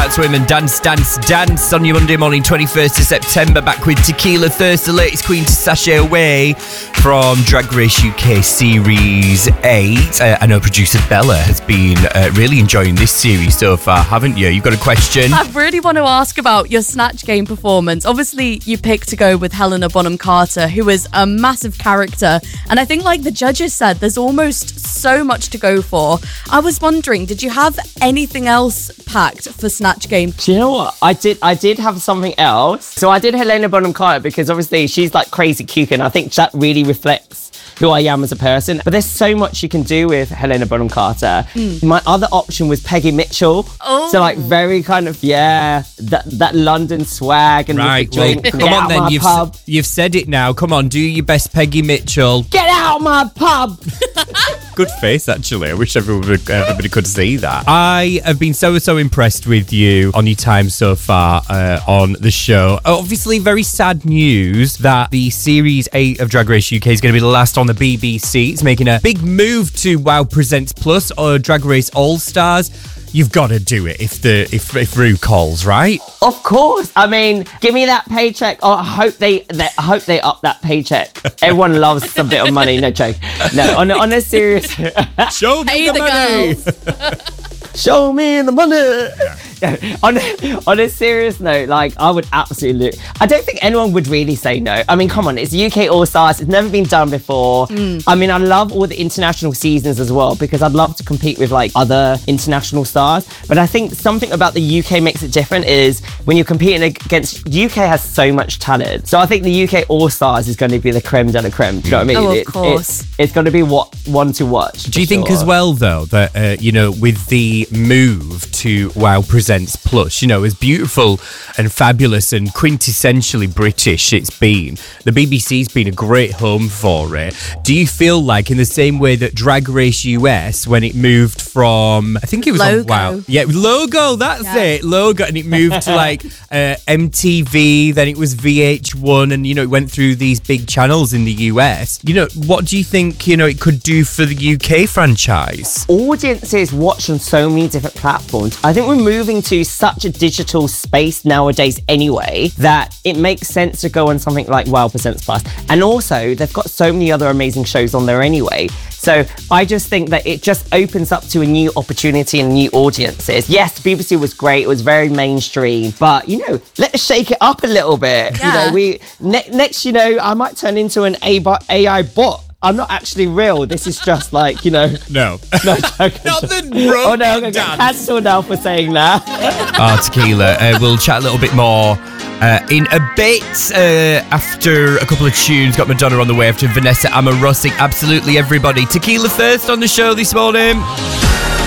out to him and Dance, Dance, Dance on your Monday morning, 21st of September. Back with Tequila Thirst, the latest queen to sashay away from Drag Race UK Series 8. I know producer Bella has been really enjoying this series so far, haven't you? You've got a question? I really want to ask about your Snatch Game performance. Obviously, you picked to go with Helena Bonham Carter, who is a massive character. And I think, like the judges said, there's almost so much to go for. I was wondering, did you have anything else packed for Snatch Game? Do you know what? I did have something else. So I did Helena Bonham Carter because obviously she's like crazy cute, and I think that really reflects who I am as a person. But there's so much you can do with Helena Bonham Carter. My other option was Peggy Mitchell. Oh. So like very kind of, that London swag and Right, with the drink. well, come on then, you've said it now. Come on, do your best Peggy Mitchell. Get out of my pub! Good face, actually. I wish everybody could see that. I have been so impressed with you on your time so far on the show. Obviously, very sad news that the Series 8 of Drag Race UK is going to be the last on the BBC. It's making a big move to WOW Presents Plus or Drag Race All Stars. You've got to do it if Rue calls, right? Of course. I mean, give me that paycheck. Oh, I hope they up that paycheck. Everyone loves a bit of money. No joke. No, on a serious. Show me the money. Show me the money. On a serious note, like I would absolutely. I don't think anyone would really say no. I mean, come on, it's UK All Stars. It's never been done before. I mean, I love all the international seasons as well because I'd love to compete with like other international stars. But I think something about the UK makes it different is when you're competing against. UK has so much talent, so I think the UK All Stars is going to be the creme de la creme. Do you know what I mean? Oh, of course. It's going to be one to watch. Do you think as well though that with the move to WOW Presents Plus, as beautiful and fabulous and quintessentially British it's been, the BBC's been a great home for it. Do you feel like in the same way that Drag Race US, when it moved from, I think it was Logo. on WOW. Yeah, Logo, that's it. Logo, and it moved to like MTV, then it was VH1, and it went through these big channels in the US. What do you think, it could do for the UK franchise? Audiences watch on so many different platforms. I think we're moving to such a digital space nowadays anyway that it makes sense to go on something like WOW Presents Plus. And also, they've got so many other amazing shows on there anyway. So I just think that it just opens up to a new opportunity and new audiences. Yes, the BBC was great. It was very mainstream. But, let's shake it up a little bit. Yeah. Next, I might turn into an AI bot. I'm not actually real. This is just like, No. No, Nothing wrong. Oh no, I'm going to get cancelled now for saying that. Tequila. We'll chat a little bit more in a bit after a couple of tunes. Got Madonna on the way after Vanessa Amorosik. Absolutely everybody. Tequila Thirst on the show this morning.